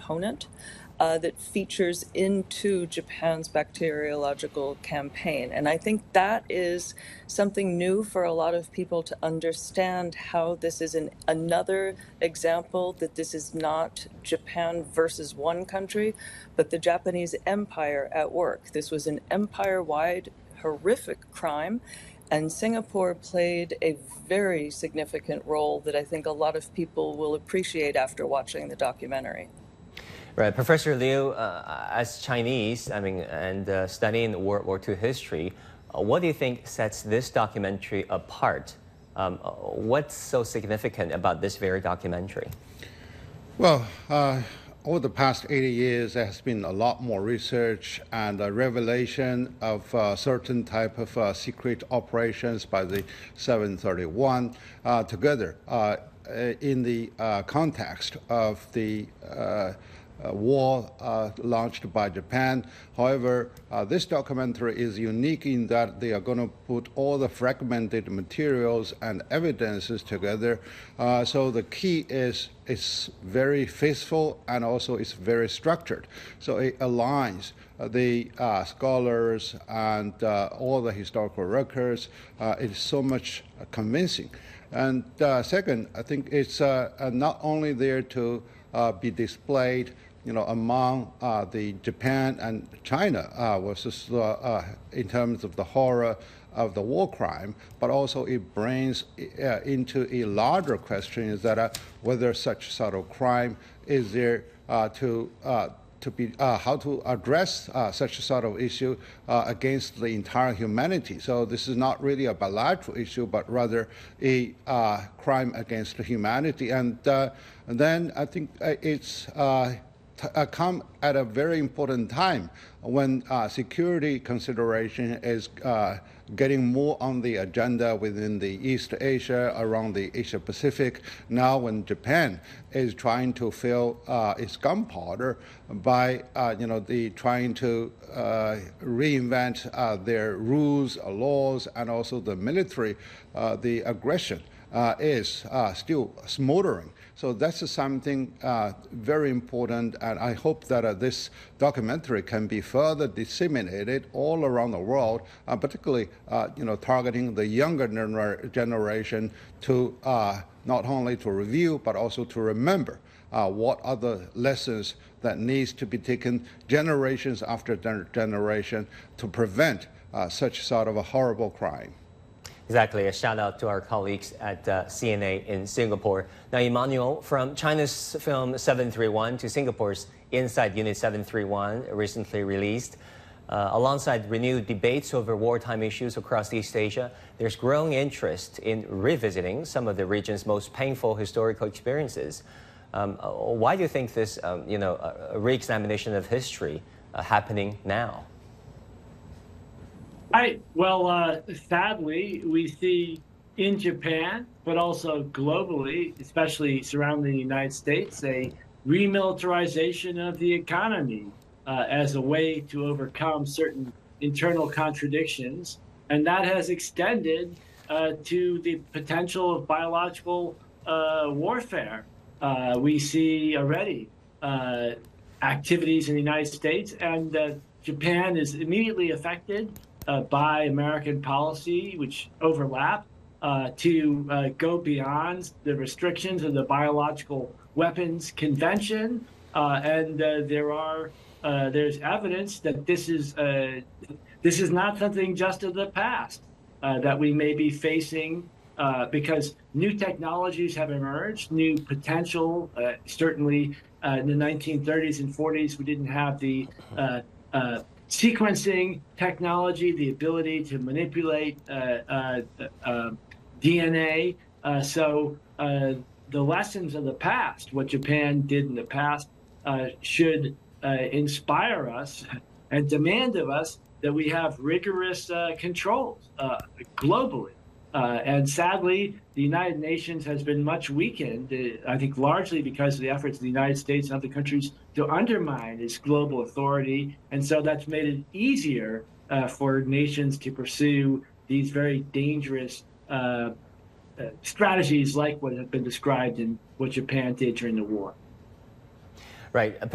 component that features into Japan's bacteriological campaign. And I think that is something new for a lot of people to understand, how this is another example that this is not Japan versus one country, but the Japanese empire at work. This was an empire-wide horrific crime, and Singapore played a very significant role that I think a lot of people will appreciate after watching the documentary. Right, Professor Liu, as Chinese, and studying World War II history, what do you think sets this documentary apart? What's so significant about this very documentary? Well, over the past 80 years, there has been a lot more research and revelation of certain type of secret operations by the 731 together in the context of the war launched by Japan. However, this documentary is unique in that they are going to put all the fragmented materials and evidences together. So the key is it's very faithful and also it's very structured. So it aligns the scholars and all the historical records. It's so much convincing. And second, I think it's not only there to be displayed among the Japan and China versus in terms of the horror of the war crime, but also it brings into a larger question is that whether such sort of crime is there to be how to address such a sort of issue against the entire humanity. So this is not really a bilateral issue, but rather a crime against humanity. And then I think it's come at a very important time when security consideration is getting more on the agenda within the East Asia, around the Asia Pacific. Now when Japan is trying to fill its gunpowder by trying to reinvent their rules, laws, and also the military, the aggression is still smoldering. So that's something very important, and I hope that this documentary can be further disseminated all around the world, particularly targeting the younger generation to not only to review but also to remember what are the lessons that needs to be taken generations after generation to prevent such sort of a horrible crime. Exactly. A shout out to our colleagues at CNA in Singapore. Now, Emmanuel, from China's film 731 to Singapore's Inside Unit 731, recently released, alongside renewed debates over wartime issues across East Asia, there's growing interest in revisiting some of the region's most painful historical experiences. Why do you think this, a re-examination of history happening now? Sadly, we see in Japan, but also globally, especially surrounding the United States, a remilitarization of the economy as a way to overcome certain internal contradictions. And that has extended to the potential of biological warfare. We see already activities in the United States, and Japan is immediately affected by American policy, which overlap, to go beyond the restrictions of the Biological Weapons Convention. There's evidence that this is not something just of the past that we may be facing, because new technologies have emerged, new potential. Certainly in the 1930s and 40s, we didn't have the sequencing technology, the ability to manipulate DNA. So the lessons of the past, what Japan did in the past, should inspire us and demand of us that we have rigorous controls globally. And sadly, the United Nations has been much weakened, I think largely because of the efforts of the United States and other countries to undermine its global authority. And so that's made it easier for nations to pursue these very dangerous strategies like what have been described in what Japan did during the war. Right.